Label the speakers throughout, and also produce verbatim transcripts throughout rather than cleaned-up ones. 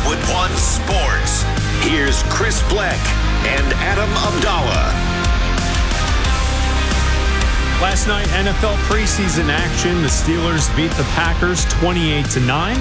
Speaker 1: Hollywood One Sports. Here's Chris Bleck and Adam Abdallah.
Speaker 2: Last night, N F L preseason action. The Steelers beat the Packers twenty-eight to nine.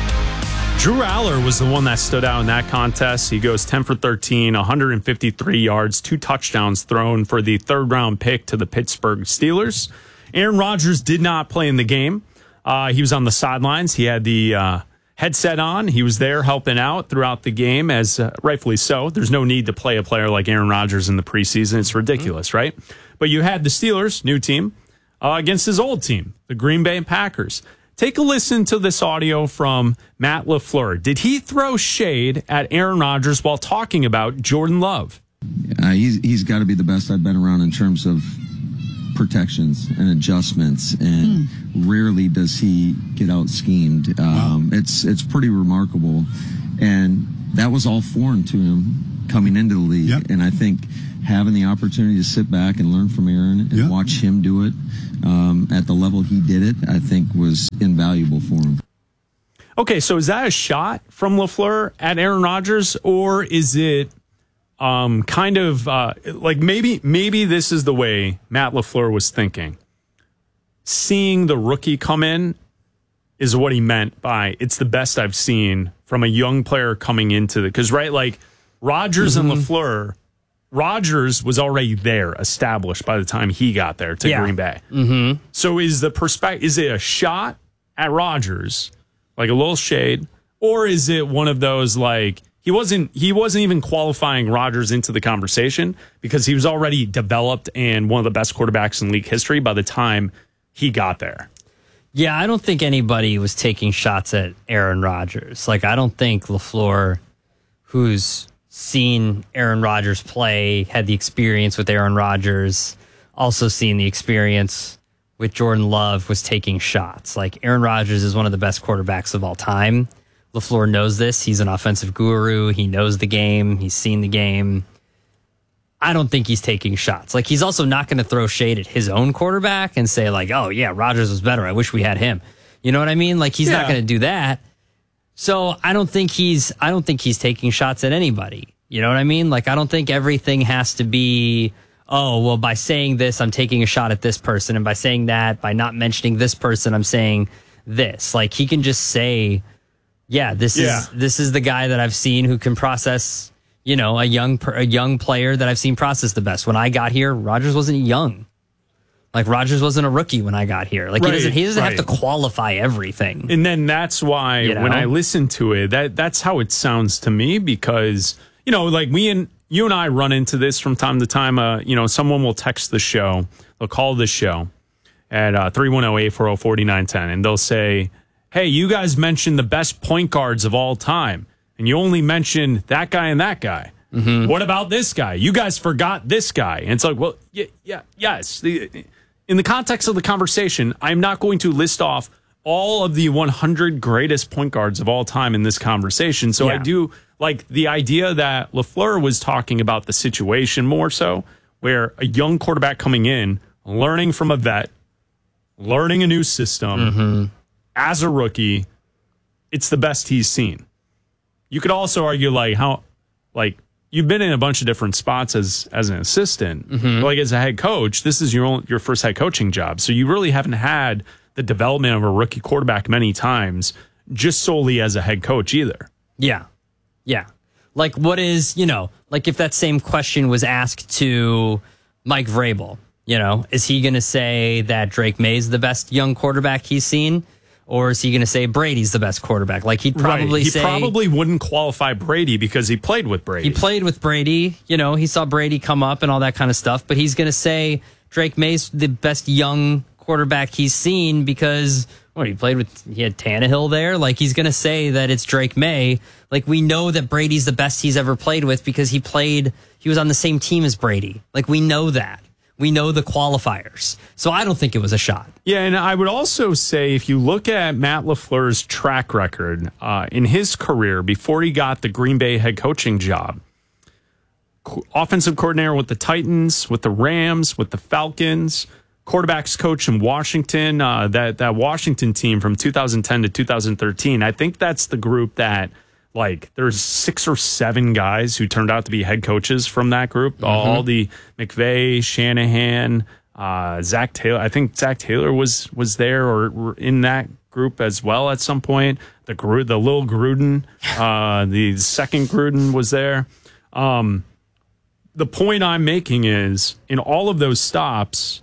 Speaker 2: Drew Aller was the one that stood out in that contest. He goes ten for thirteen, one hundred fifty-three yards, two touchdowns thrown for the third-round pick to the Pittsburgh Steelers. Aaron Rodgers did not play in the game. Uh, he was on the sidelines. He had the uh, headset on. He was there helping out throughout the game, as uh, rightfully so. There's no need to play a player like Aaron Rodgers in the preseason. It's ridiculous, mm-hmm. right? But you had the Steelers, new team, uh, against his old team, the Green Bay Packers. Take a listen to this audio from Matt LaFleur. Did he throw shade at Aaron Rodgers while talking about Jordan Love?
Speaker 3: Uh, he's he's got to be the best I've been around in terms of protections and adjustments, and mm. rarely does he get out schemed. Um, wow. It's it's pretty remarkable, and that was all foreign to him coming into the league. Yep. And I think having the opportunity to sit back and learn from Aaron and yep. watch him do it um, at the level he did it, I think was invaluable for him.
Speaker 2: Okay, so is that a shot from LaFleur at Aaron Rodgers, or is it um, kind of uh, like maybe maybe this is the way Matt LaFleur was thinking? Seeing the rookie come in is what he meant by it's the best I've seen from a young player coming into the, because right, like Rodgers mm-hmm. and LaFleur. Rodgers was already there, established by the time he got there to yeah. Green Bay. Mm-hmm. So is the perspective, is it a shot at Rodgers, like a little shade, or is it one of those like he wasn't he wasn't even qualifying Rodgers into the conversation because he was already developed and one of the best quarterbacks in league history by the time he got there?
Speaker 4: Yeah, I don't think anybody was taking shots at Aaron Rodgers. Like, I don't think LaFleur, who's seen Aaron Rodgers play, had the experience with Aaron Rodgers, also seen the experience with Jordan Love, was taking shots. Like, Aaron Rodgers is one of the best quarterbacks of all time. LaFleur knows this. He's an offensive guru. He knows the game. He's seen the game. I don't think he's taking shots. Like, he's also not going to throw shade at his own quarterback and say, like, oh, yeah, Rodgers was better. I wish we had him. You know what I mean? Like, he's yeah. not going to do that. So I don't think he's I don't think he's taking shots at anybody. You know what I mean? Like, I don't think everything has to be, oh, well, by saying this, I'm taking a shot at this person. And by saying that, by not mentioning this person, I'm saying this. Like, he can just say, yeah, this yeah. is this is the guy that I've seen who can process, you know, a young a young player that I've seen process the best. When I got here, Rodgers wasn't young. Like, Rodgers wasn't a rookie when I got here. Like, right, he doesn't, he doesn't right. have to qualify everything.
Speaker 2: And then that's why you know? when I listen to it, that that's how it sounds to me, because, you know, like we and you and I run into this from time to time. Uh, you know, someone will text the show, they'll call the show at uh, three one zero, eight four zero, four nine one zero, and they'll say, hey, you guys mentioned the best point guards of all time, and you only mentioned that guy and that guy. Mm-hmm. What about this guy? You guys forgot this guy. And it's like, well, yeah, yeah yes. The, in the context of the conversation, I'm not going to list off all of the one hundred greatest point guards of all time in this conversation. So yeah. I do like the idea that LaFleur was talking about the situation more so, where a young quarterback coming in, learning from a vet, learning a new system mm-hmm. as a rookie, it's the best he's seen. You could also argue like how, like, you've been in a bunch of different spots as as an assistant, mm-hmm. like as a head coach. This is your own, your first head coaching job, so you really haven't had the development of a rookie quarterback many times, just solely as a head coach either.
Speaker 4: Yeah, yeah. Like, what is, you know, like if that same question was asked to Mike Vrabel, you know, is he going to say that Drake May's the best young quarterback he's seen? Or is he going to say Brady's the best quarterback? Like, he'd probably
Speaker 2: right. he
Speaker 4: say...
Speaker 2: He probably wouldn't qualify Brady because he played with Brady.
Speaker 4: He played with Brady. You know, he saw Brady come up and all that kind of stuff. But he's going to say Drake May's the best young quarterback he's seen because, what, he played with... He had Tannehill there. Like, he's going to say that it's Drake May. Like, we know that Brady's the best he's ever played with because he played... He was on the same team as Brady. Like, we know that. We know the qualifiers. So I don't think it was a shot.
Speaker 2: Yeah, and I would also say if you look at Matt LaFleur's track record uh, in his career before he got the Green Bay head coaching job, co- offensive coordinator with the Titans, with the Rams, with the Falcons, quarterbacks coach in Washington, uh, that, that Washington team from two thousand ten to two thousand thirteen, I think that's the group that like there's six or seven guys who turned out to be head coaches from that group. Mm-hmm. All the McVay, Shanahan, uh, Zach Taylor. I think Zach Taylor was was there or in that group as well at some point. The Gru- the little Gruden, uh, the second Gruden was there. Um, the point I'm making is in all of those stops,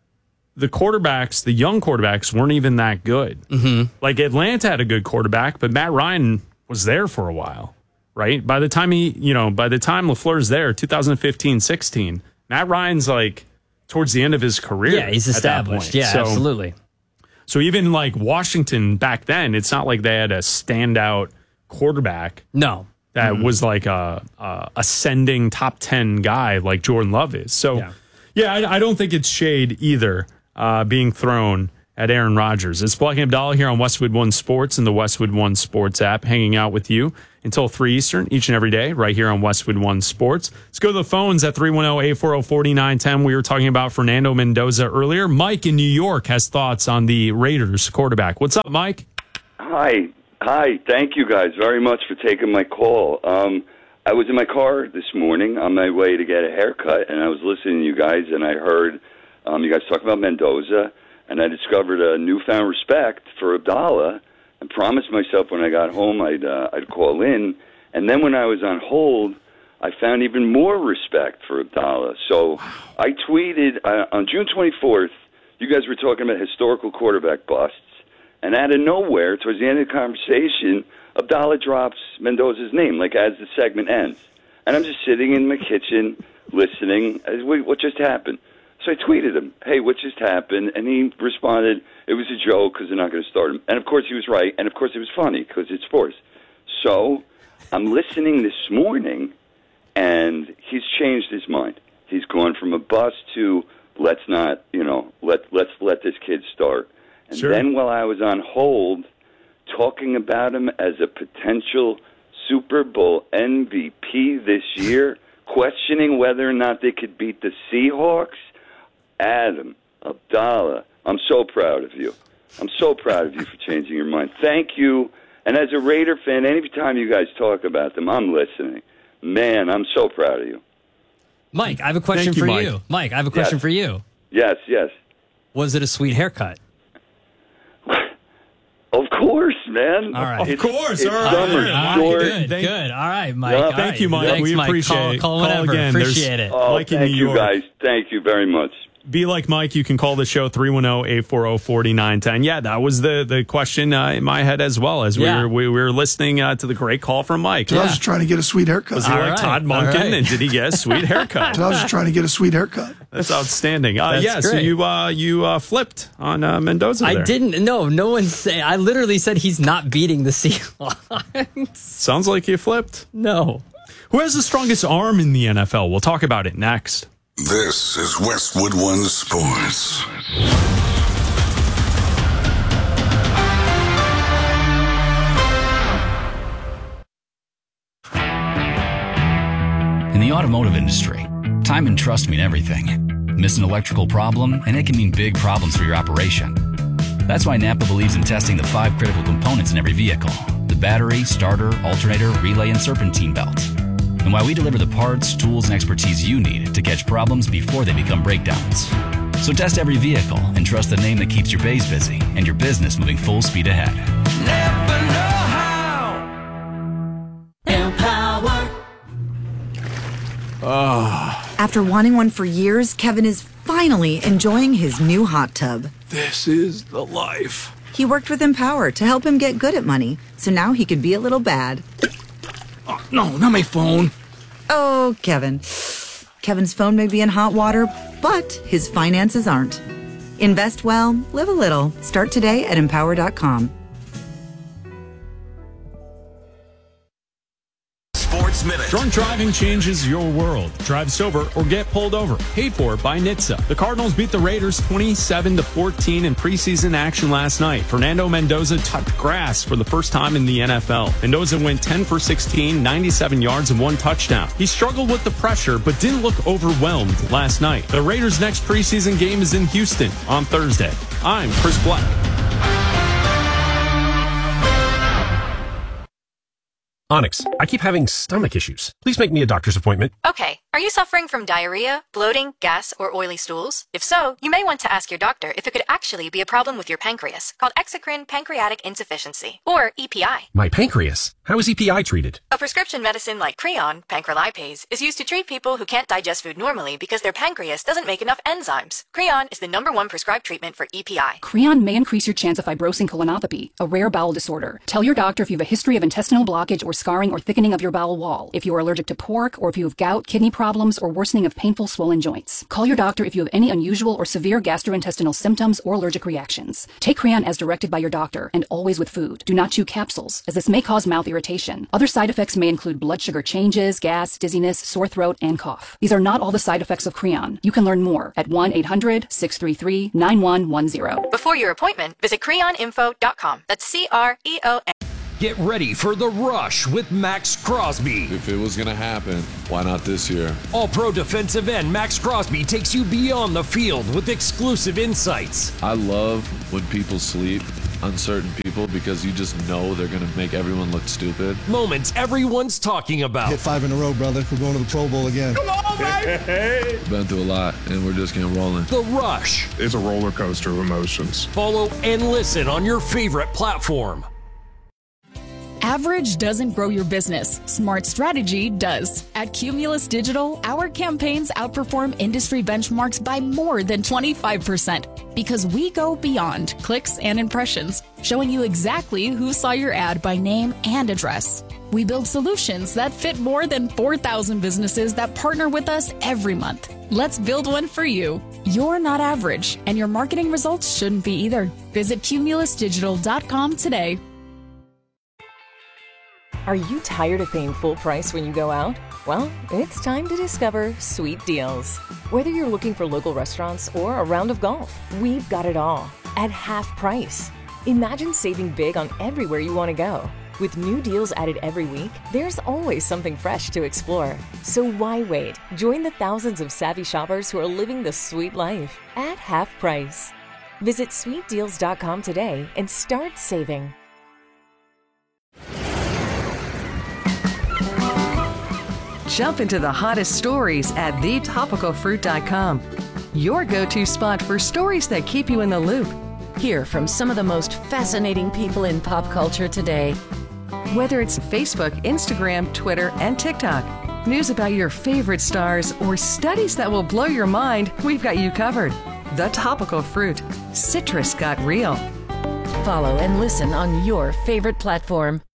Speaker 2: the quarterbacks, the young quarterbacks, weren't even that good. Mm-hmm. Like Atlanta had a good quarterback, but Matt Ryan was there for a while, right? By the time he, you know, by the time LaFleur's there, twenty fifteen sixteen, Matt Ryan's like towards the end of his career.
Speaker 4: Yeah, he's established. Yeah, so, absolutely.
Speaker 2: So even like Washington back then, it's not like they had a standout quarterback.
Speaker 4: No.
Speaker 2: That
Speaker 4: mm-hmm.
Speaker 2: was like a, a ascending top ten guy like Jordan Love is. So, yeah, yeah I, I don't think it's shade either uh, being thrown at Aaron Rodgers. It's Black and Abdallah here on Westwood One Sports and the Westwood One Sports app, hanging out with you until three Eastern each and every day right here on Westwood One Sports. Let's go to the phones at three one zero, eight four zero, four nine one zero. We were talking about Fernando Mendoza earlier. Mike in New York has thoughts on the Raiders quarterback. What's up, Mike?
Speaker 5: Hi. Hi. Thank you guys very much for taking my call. Um, I was in my car this morning on my way to get a haircut, and I was listening to you guys, and I heard um, you guys talk about Mendoza, and I discovered a newfound respect for Abdallah and promised myself when I got home I'd, uh, I'd call in. And then when I was on hold, I found even more respect for Abdallah. So I tweeted uh, on June twenty-fourth, you guys were talking about historical quarterback busts. And out of nowhere, towards the end of the conversation, Abdallah drops Mendoza's name, like as the segment ends. And I'm just sitting in my kitchen listening. I said, Wait, what just happened? So I tweeted him, hey, what just happened? And he responded, it was a joke because they're not going to start him. And, of course, he was right. And, of course, it was funny because it's sports. So I'm listening this morning, and he's changed his mind. He's gone from a bust to let's not, you know, let, let's let this kid start. And
Speaker 2: sure.
Speaker 5: Then while I was on hold, talking about him as a potential Super Bowl M V P this year, questioning whether or not they could beat the Seahawks, Adam, Abdallah, I'm so proud of you. I'm so proud of you for changing your mind. Thank you. And as a Raider fan, anytime you guys talk about them, I'm listening. Man, I'm so proud of you.
Speaker 4: Mike, I have a question
Speaker 2: you,
Speaker 4: for
Speaker 2: Mike.
Speaker 4: you. Mike, I have a question
Speaker 5: Yes.
Speaker 4: for you.
Speaker 5: Yes, yes.
Speaker 4: Was it a sweet haircut?
Speaker 5: Of course, man.
Speaker 4: All right.
Speaker 2: Of
Speaker 5: It's,
Speaker 2: course.
Speaker 5: It's
Speaker 2: all right.
Speaker 5: summer,
Speaker 2: All right.
Speaker 5: short.
Speaker 4: Good,
Speaker 2: Thank-
Speaker 4: good. All right, Mike.
Speaker 5: Yeah.
Speaker 4: All
Speaker 2: Thank
Speaker 4: right.
Speaker 2: you, Mike.
Speaker 4: Thanks,
Speaker 2: We
Speaker 4: Mike.
Speaker 2: appreciate
Speaker 4: call,
Speaker 2: it.
Speaker 4: Call
Speaker 2: Call
Speaker 4: whenever.
Speaker 2: again. There's-
Speaker 4: Appreciate it.
Speaker 5: Oh,
Speaker 2: Like in
Speaker 5: thank
Speaker 2: New
Speaker 5: you
Speaker 2: York.
Speaker 5: guys. Thank you very much.
Speaker 2: Be like Mike. You can call the show three one zero, eight four zero, four nine one zero. Yeah, that was the, the question uh, in my head as well as
Speaker 4: Yeah.
Speaker 2: we, were, we were listening uh, to the great call from Mike.
Speaker 6: I was just trying to get a sweet haircut.
Speaker 2: Was he
Speaker 4: All
Speaker 2: like
Speaker 4: right.
Speaker 2: Todd
Speaker 4: All
Speaker 2: Monken,
Speaker 4: right.
Speaker 2: and did he get a sweet haircut?
Speaker 6: I was just trying to get a sweet haircut.
Speaker 2: That's outstanding. Uh,
Speaker 4: That's
Speaker 2: yeah, so
Speaker 4: great.
Speaker 2: you uh, you uh, flipped on uh, Mendoza
Speaker 4: I
Speaker 2: there.
Speaker 4: didn't. No, no one said. I literally said he's not beating the Seahawks.
Speaker 2: Sounds like you flipped.
Speaker 4: No.
Speaker 2: Who has the strongest arm in the N F L? We'll talk about it next.
Speaker 7: This is Westwood One Sports.
Speaker 8: In the automotive industry, time and trust mean everything. Miss an electrical problem, and it can mean big problems for your operation. That's why Napa believes in testing the five critical components in every vehicle: the battery, starter, alternator, relay, and serpentine belt. And why we deliver the parts, tools, and expertise you need to catch problems before they become breakdowns. So test every vehicle and trust the name that keeps your bays busy and your business moving full speed ahead.
Speaker 9: Never know how. Empower.
Speaker 10: After wanting one for years, Kevin is finally enjoying his new hot tub.
Speaker 6: This is the life.
Speaker 10: He worked with Empower to help him get good at money, so now he could be a little bad.
Speaker 6: Oh, no, not my phone.
Speaker 10: Oh, Kevin. Kevin's phone may be in hot water, but his finances aren't. Invest well, live a little. Start today at empower dot com.
Speaker 1: Sports Minute.
Speaker 2: Drunk driving changes your world. Drive sober or get pulled over. Paid for by N H T S A. The Cardinals beat the Raiders twenty-seven to fourteen in preseason action last night. Fernando Mendoza touched grass for the first time in the N F L. Mendoza went ten for sixteen, ninety-seven yards and one touchdown. He struggled with the pressure but didn't look overwhelmed last night. The Raiders' next preseason game is in Houston on Thursday. I'm Chris Black.
Speaker 11: Onyx, I keep having stomach issues. Please make me a doctor's appointment.
Speaker 12: Okay, are you suffering from diarrhea, bloating, gas, or oily stools? If so, you may want to ask your doctor if it could actually be a problem with your pancreas, called exocrine pancreatic insufficiency, or E P I.
Speaker 11: My pancreas? How is E P I treated?
Speaker 12: A prescription medicine like Creon, pancrelipase, is used to treat people who can't digest food normally because their pancreas doesn't make enough enzymes. Creon is the number one prescribed treatment for E P I.
Speaker 13: Creon may increase your chance of fibrosing colonopathy, a rare bowel disorder. Tell your doctor if you have a history of intestinal blockage or scarring or thickening of your bowel wall, if you are allergic to pork, or if you have gout, kidney problems, or worsening of painful swollen joints. Call your doctor if you have any unusual or severe gastrointestinal symptoms or allergic reactions. Take Creon as directed by your doctor, and always with food. Do not chew capsules, as this may cause mouth irritation. Other side effects may include blood sugar changes, gas, dizziness, sore throat, and cough. These are not all the side effects of Creon. You can learn more at one eight hundred, six three three, nine one one zero.
Speaker 12: Before your appointment, visit creon info dot com. That's C R E O N.
Speaker 14: Get ready for The Rush with Max Crosby.
Speaker 15: If it was going to happen, why not this year?
Speaker 14: All-pro defensive end Max Crosby takes you beyond the field with exclusive insights.
Speaker 15: I love when people sleep on certain people because you just know they're going to make everyone look stupid.
Speaker 14: Moments everyone's talking about.
Speaker 16: Hit five in a row, brother. We're going to the Pro Bowl again.
Speaker 14: Come on, baby!
Speaker 15: Been through a lot, and we're just getting rolling.
Speaker 14: The Rush.
Speaker 17: It's a roller coaster of emotions.
Speaker 14: Follow and listen on your favorite platform.
Speaker 18: Average doesn't grow your business. Smart strategy does. At Cumulus Digital, our campaigns outperform industry benchmarks by more than twenty-five percent because we go beyond clicks and impressions, showing you exactly who saw your ad by name and address. We build solutions that fit more than four thousand businesses that partner with us every month. Let's build one for you. You're not average, and your marketing results shouldn't be either. Visit cumulus digital dot com today.
Speaker 19: Are you tired of paying full price when you go out? Well, it's time to discover Sweet Deals. Whether you're looking for local restaurants or a round of golf, we've got it all at half price. Imagine saving big on everywhere you want to go. With new deals added every week, there's always something fresh to explore. So why wait? Join the thousands of savvy shoppers who are living the sweet life at half price. Visit sweet deals dot com today and start saving.
Speaker 20: Jump into the hottest stories at the topical fruit dot com. Your go-to spot for stories that keep you in the loop.
Speaker 21: Hear from some of the most fascinating people in pop culture today.
Speaker 20: Whether it's Facebook, Instagram, Twitter, and TikTok, news about your favorite stars, or studies that will blow your mind, we've got you covered. The Topical Fruit. Citrus got real.
Speaker 21: Follow and listen on your favorite platform.